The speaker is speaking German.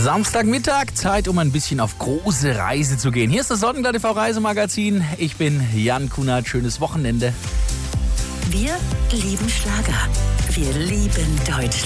Samstagmittag, Zeit, um ein bisschen auf große Reise zu gehen. Hier ist das Sonnenblatt TV Reisemagazin. Ich bin Jan Kunert. Schönes Wochenende. Wir lieben Schlager. Wir lieben Deutschland.